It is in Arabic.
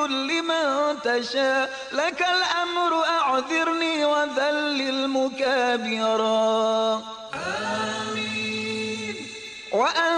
لمن تشاء لك الأمر أعذرني وذلل مكابرا. آمين.